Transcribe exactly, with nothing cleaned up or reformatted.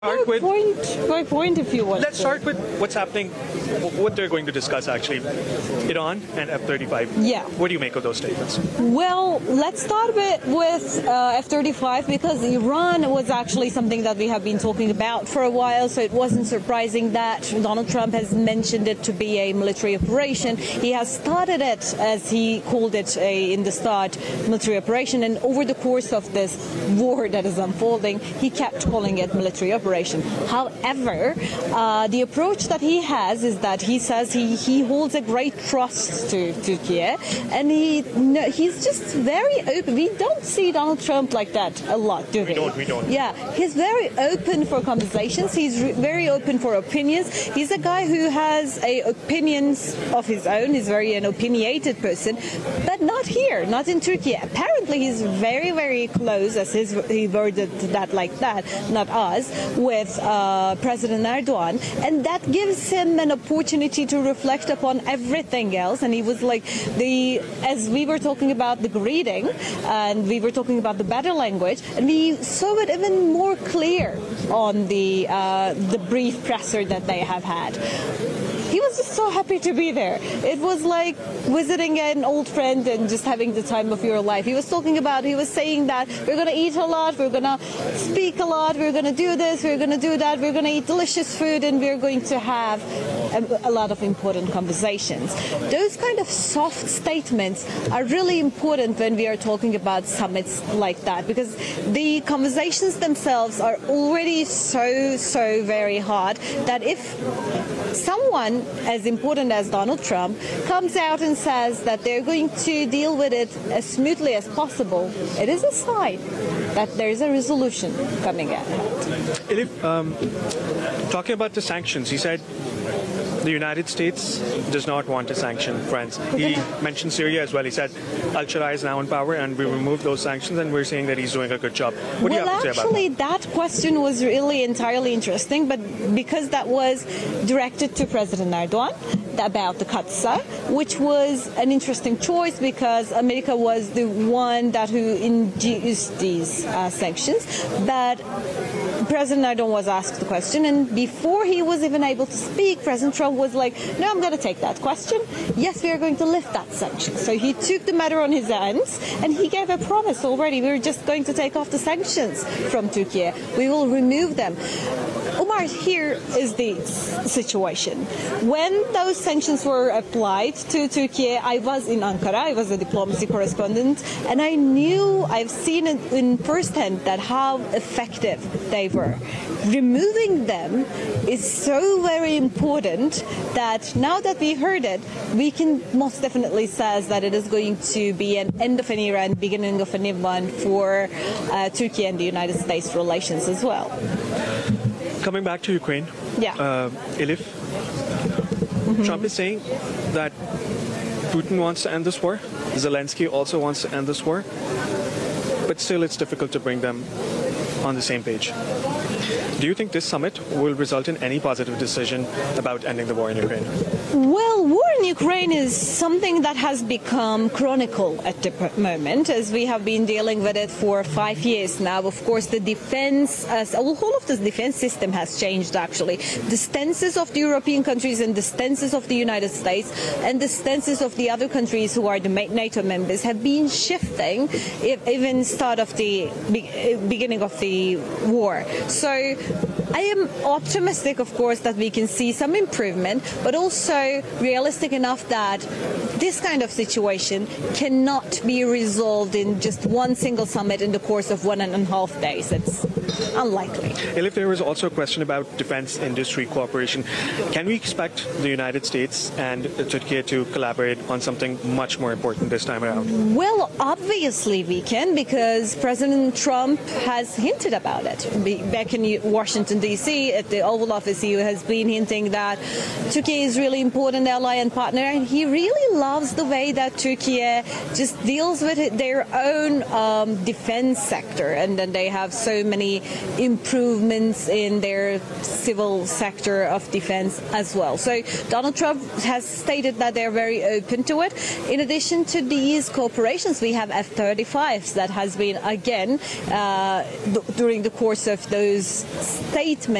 Start with, point by point if you want. let's to. start with what's happening, wh- what they're going to discuss actually. Iran and F thirty-five. Yeah. What do you make of those statements? Well, let's start with, with uh, F thirty-five because Iran was actually something that we have been talking about for a while, so it wasn't surprising that Donald Trump has mentioned it to be a military operation. He has started it, as he called it a, in the start, military operation, and over the course of this war that is unfolding, he kept calling it military operation. However, uh, the approach that he has is that he says he, he holds a great trust to Turkey, and he no, he's just very open. We don't see Donald Trump like that a lot, do we? We don't, we don't. Yeah, he's very open for conversations. He's re- very open for opinions. He's a guy who has a opinions of his own. He's very an opinionated person, but not here, not in Turkey. Apparently, he's very, very close, as his, he worded that like that, not us, with uh, President Erdogan, and that gives him an opportunity to reflect upon everything else. And he was like, the as we were talking about the greeting, and we were talking about the better language, and we saw it even more clear on the uh, the brief presser that they have had. He was just so happy to be there. It was like visiting an old friend and just having the time of your life. He was talking about, he was saying that we're going to eat a lot, we're going to speak a lot, we're going to do this, we're going to do that, we're going to eat delicious food, and we're going to have a, a lot of important conversations. Those kind of soft statements are really important when we are talking about summits like that, because the conversations themselves are already so, so very hard that if someone as important as Donald Trump comes out and says that they're going to deal with it as smoothly as possible, it is a sign that there is a resolution coming out. Elif, um, talking about the sanctions, he said the United States does not want to sanction France. He mentioned Syria as well. He said Al-Sharai is now in power and we removed those sanctions, and we're saying that he's doing a good job. What do you well, have to say actually, about that? that question was really entirely interesting, but because that was directed to President Erdogan about the Katsa, which was an interesting choice because America was the one that who induced these uh, sanctions. But President Erdogan was asked the question, and before he was even able to speak, President Trump was like, no, I'm going to take that question. Yes, we are going to lift that sanction. So he took the matter on his hands, and he gave a promise already. We're just going to take off the sanctions from Turkey. We will remove them. Omar, here is the situation. When those sanctions were applied to Turkey, I was in Ankara. I was a diplomacy correspondent, and I knew, I've seen it in firsthand that how effective they were. Removing them is so very important that now that we heard it, we can most definitely say that it is going to be an end of an era and beginning of a new one for uh, Turkey and the United States relations as well. Coming back to Ukraine, Yeah. uh, Elif, mm-hmm. Trump is saying that Putin wants to end this war. Zelensky also wants to end this war. But still, it's difficult to bring them on the same page. Do you think this summit will result in any positive decision about ending the war in Ukraine? Well, war in Ukraine is something that has become chronicle at the moment, as we have been dealing with it for five years now. Of course, the defense, as the whole of the defense system has changed, actually. The stances of the European countries and the stances of the United States and the stances of the other countries who are the NATO members have been shifting, even start of the beginning of the war. So I am optimistic, of course, that we can see some improvement, but also realistic enough that this kind of situation cannot be resolved in just one single summit in the course of one and a half days. It's unlikely. Elif, there was also a question about defense industry cooperation. Can we expect the United States and Turkey to collaborate on something much more important this time around? Well, obviously we can, because President Trump has hinted about it. Back in Washington, D C, at the Oval Office, he has been hinting that Turkey is really important ally and partner, and he really loves the way that Turkey just deals with it, their own um, defense sector, and then they have so many improvements in their civil sector of defense as well. So Donald Trump has stated that they're very open to it. In addition to these cooperations, we have F thirty-fives that has been, again, uh, during the course of those stages statement.